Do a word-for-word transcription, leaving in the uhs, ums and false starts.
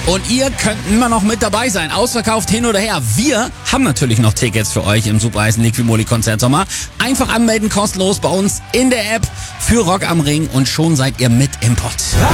Und ihr könnt immer noch mit dabei sein. Ausverkauft hin oder her. Wir haben natürlich noch Tickets für euch im Super Heißen Liquimoli Konzert Sommer. Einfach anmelden, kostenlos bei uns in der App für Rock am Ring und schon seid ihr mit im Pott.